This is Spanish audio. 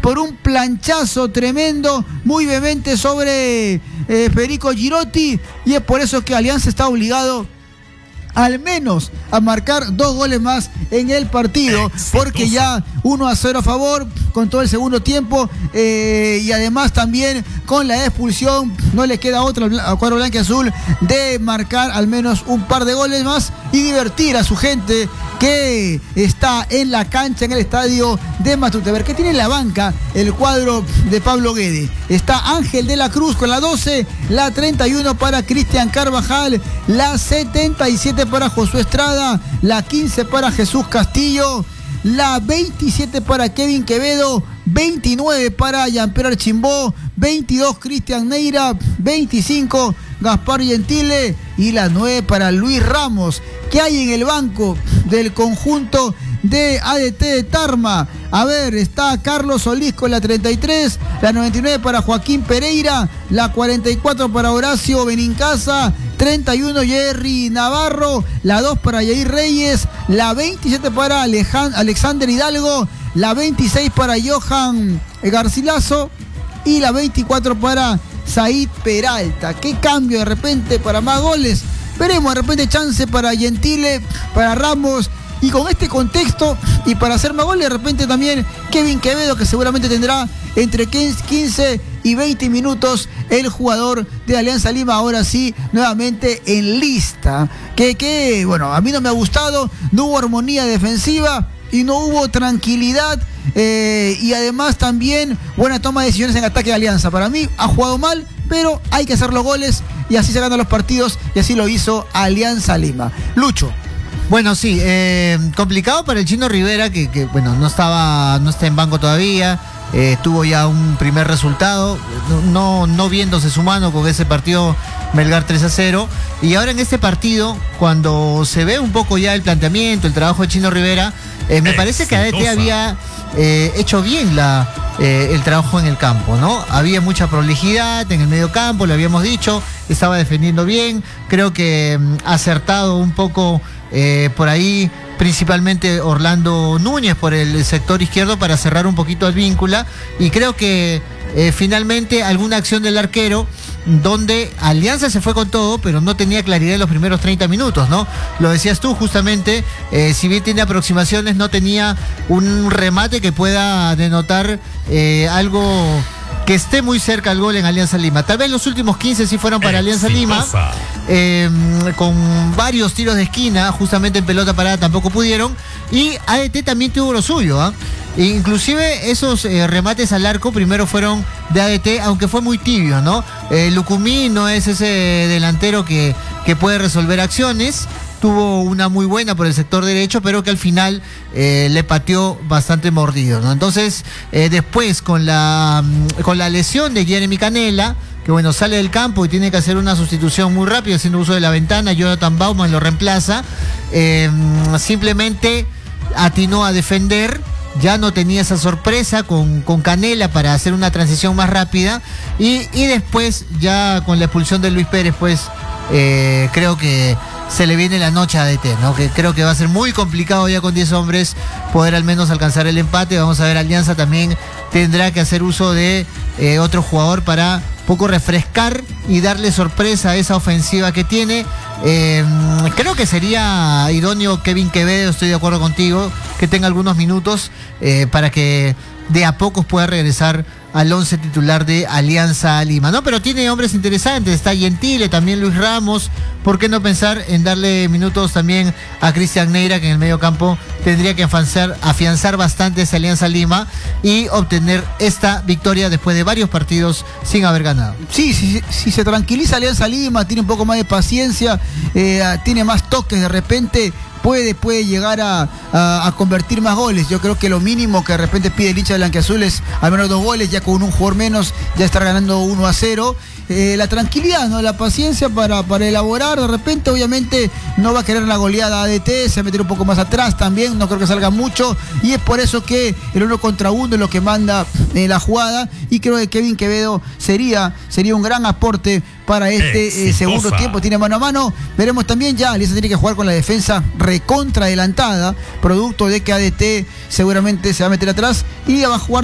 por un planchazo tremendo, muy vehemente sobre Federico Girotti, y es por eso que Alianza está obligado al menos a marcar 2 goles más en el partido, porque ya 1-0 a favor con todo el segundo tiempo, y además también con la expulsión no le queda otra al cuadro blanquiazul de marcar al menos un par de goles más y divertir a su gente que está en la cancha en el estadio de Matute. A ver, ¿qué tiene en la banca el cuadro de Pablo Guede? Está Ángel de la Cruz con la 12, la 31 para Cristian Carvajal, la 77 para Josué Estrada, la 15 para Jesús Castillo, la 27 para Kevin Quevedo, 29 para Jean-Pierre Archimbó, 22 Cristian Neira, 25 Gaspar Gentile y la 9 para Luis Ramos. ¿Qué hay en el banco del conjunto de ADT de Tarma? A ver, está Carlos Solís con la 33, la 99 para Joaquín Pereira, la 44 para Horacio Benincasa, 31 Jerry Navarro, la 2 para Yair Reyes, la 27 para Alexander Hidalgo, la 26 para Johan Garcilaso y la 24 para Said Peralta. ¿Qué cambio de repente para más goles? Veremos de repente chance para Gentile, para Ramos, y con este contexto y para hacer más goles de repente también Kevin Quevedo, que seguramente tendrá entre 15 y 20 minutos el jugador de Alianza Lima, ahora sí, nuevamente en lista. Que bueno, a mí no me ha gustado, no hubo armonía defensiva y no hubo tranquilidad, y además también buena toma de decisiones en ataque de Alianza. Para mí ha jugado mal, pero hay que hacer los goles y así se ganan los partidos, y así lo hizo Alianza Lima. Lucho. Bueno, sí, complicado para el Chino Rivera, que bueno, no está en banco todavía, tuvo ya un primer resultado, no viéndose su mano con ese partido Melgar 3-0, y ahora en este partido, cuando se ve un poco ya el planteamiento, el trabajo de Chino Rivera, me parece que ADT había hecho bien el trabajo en el campo, ¿no? Había mucha prolijidad en el medio campo, lo habíamos dicho, estaba defendiendo bien, creo que acertado un poco por ahí, principalmente Orlando Núñez por el sector izquierdo para cerrar un poquito Advíncula, y creo que finalmente alguna acción del arquero donde Alianza se fue con todo, pero no tenía claridad en los primeros 30 minutos, ¿no? Lo decías tú justamente, si bien tiene aproximaciones, no tenía un remate que pueda denotar algo que esté muy cerca al gol en Alianza Lima. Tal vez los últimos 15 sí fueron para Alianza Lima, con varios tiros de esquina, justamente en pelota parada tampoco pudieron, y ADT también tuvo lo suyo, ¿ah? Inclusive esos remates al arco primero fueron de ADT, aunque fue muy tibio, ¿no? Lucumí no es ese delantero que puede resolver acciones. Tuvo una muy buena por el sector derecho, pero que al final le pateó bastante mordido, ¿no? Entonces, después con la lesión de Jeremy Canela, que bueno, sale del campo y tiene que hacer una sustitución muy rápida haciendo uso de la ventana, Jonathan Bauman lo reemplaza, simplemente atinó a defender, ya no tenía esa sorpresa con Canela para hacer una transición más rápida, y después ya con la expulsión de Luis Pérez, pues creo que se le viene la noche a ADT, ¿no? Que creo que va a ser muy complicado ya con 10 hombres poder al menos alcanzar el empate. Vamos a ver, Alianza también tendrá que hacer uso de otro jugador para poco refrescar y darle sorpresa a esa ofensiva que tiene. Creo que sería idóneo Kevin Quevedo, estoy de acuerdo contigo, que tenga algunos minutos para que de a pocos pueda regresar al 11 titular de Alianza Lima, ¿no? Pero tiene hombres interesantes, está Gentile, también Luis Ramos. ¿Por qué no pensar en darle minutos también a Cristian Neira, que en el medio campo tendría que afianzar bastante esa Alianza Lima y obtener esta victoria después de varios partidos sin haber ganado? Sí, si se tranquiliza Alianza Lima, tiene un poco más de paciencia, tiene más toques de repente, puede llegar a convertir más goles. Yo creo que lo mínimo que de repente pide el hincha de blanquiazul es al menos 2 goles, ya con un jugador menos ya estar ganando 1-0. La tranquilidad, ¿no? La paciencia para elaborar. De repente obviamente no va a querer la goleada ADT, se va a meter un poco más atrás también, no creo que salga mucho, y es por eso que el 1 contra 1 es lo que manda la jugada, y creo que Kevin Quevedo sería un gran aporte para este segundo tiempo. Tiene mano a mano. Veremos también, ya Alianza tiene que jugar con la defensa recontra adelantada, producto de que ADT seguramente se va a meter atrás y va a jugar